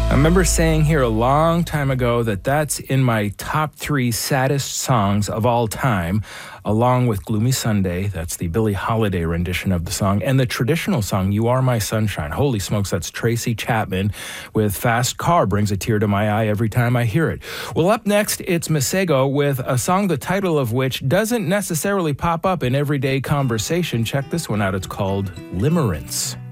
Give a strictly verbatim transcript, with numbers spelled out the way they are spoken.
I remember saying here a long time ago that that's in my top three saddest songs of all time, along with Gloomy Sunday, that's the Billie Holiday rendition of the song, and the traditional song, You Are My Sunshine. Holy smokes, that's Tracy Chapman with Fast Car, brings a tear to my eye every time I hear it. Well, up next, it's Masego with a song the title of which doesn't necessarily pop up in everyday conversation. Check this one out, it's called Limerence.